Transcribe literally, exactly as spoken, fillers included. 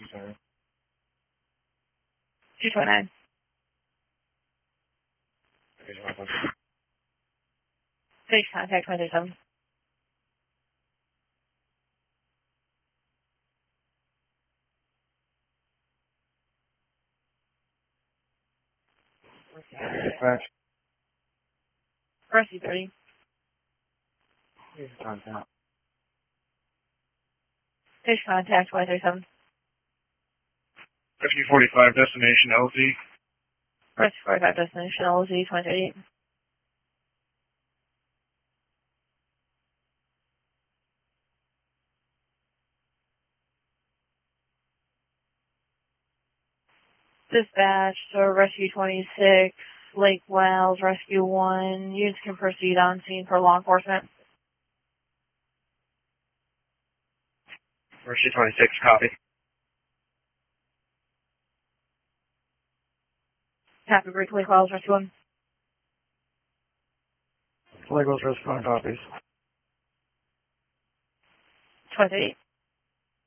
two twenty-nine. Finish contact one thirty-seven. Dispatch. Rescue thirty. Contact. Finish contact one thirty-seven. Rescue forty-five, destination L Z. Rescue forty-five, destination L Z twenty thirty-eight. Dispatch, so Rescue twenty-six, Lake Wells, Rescue one. Units can proceed on scene for law enforcement. Rescue twenty-six, copy. Copy, Break Lake Wells, Rescue one. Lake Wells, Rescue one, copies. twenty thirty-eight.